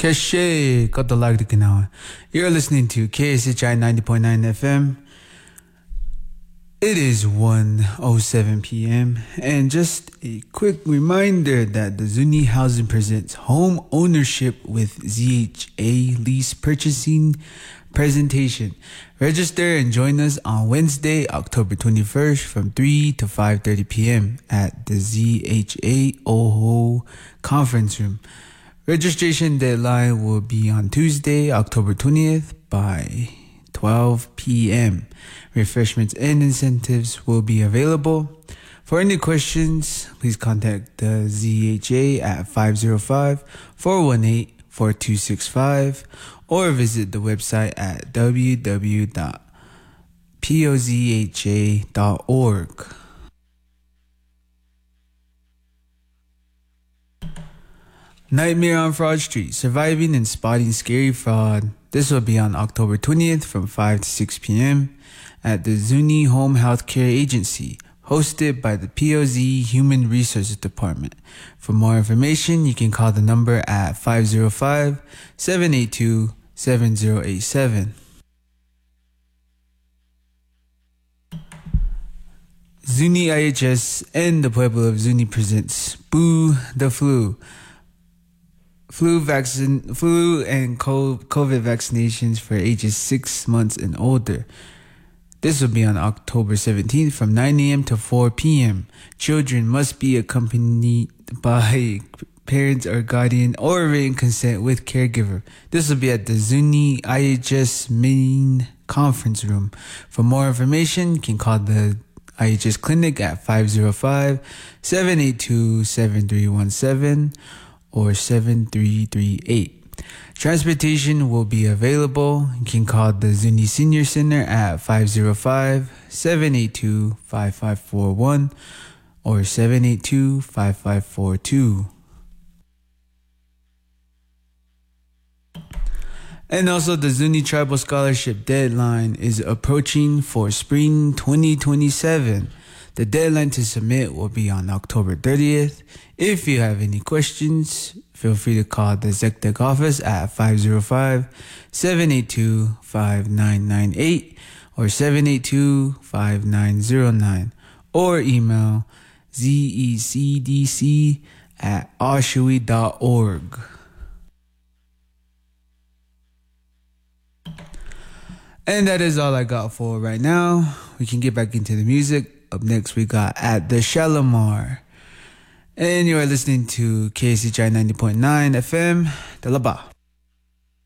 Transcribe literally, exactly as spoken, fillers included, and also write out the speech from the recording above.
Keshe Kotolagdi Kinawa. You're listening to K S H I ninety point nine F M. It is one oh seven p.m. and just a quick reminder that the Zuni Housing presents Home Ownership with Z H A Lease Purchasing presentation. Register and join us on Wednesday, October twenty-first from three to five thirty p.m. at the Z H A OHO conference room. Registration deadline will be on Tuesday, October twentieth by twelve p.m. Refreshments and incentives will be available. For any questions, please contact the Z H A at five oh five, four one eight, four two six five or visit the website at w w w dot pozha dot org. Nightmare on Fraud Street, Surviving and Spotting Scary Fraud. This will be on October twentieth from five to six p.m. at the Zuni Home Healthcare Agency, hosted by the P O Z Human Resources Department. For more information, you can call the number at five oh five, seven eight two, seven oh eight seven. Zuni I H S and the Pueblo of Zuni presents Boo the Flu. Flu vaccine, flu and COVID vaccinations for ages six months and older. This will be on October seventeenth from nine a.m. to four p.m. Children must be accompanied by parents or guardian or written consent with caregiver. This will be at the Zuni I H S main conference room. For more information, you can call the I H S clinic at five oh five, seven eight two, seven three one seven or seven three three eight. Transportation will be available. You can call the Zuni Senior Center at five oh five, seven eight two, five five four one or seven eight two, five five four two. And also, the Zuni Tribal Scholarship deadline is approaching for spring twenty twenty-seven. The deadline to submit will be on October thirtieth. If you have any questions, feel free to call the ZECTEC office at five oh five, seven eight two, five nine nine eight or seven eight two, five nine oh nine or email zecdc at oshui dot org. And that is all I got for right now. We can get back into the music. Up next, we got At the Shalimar. And you are listening to K S H I ninety point nine F M, Dalaba.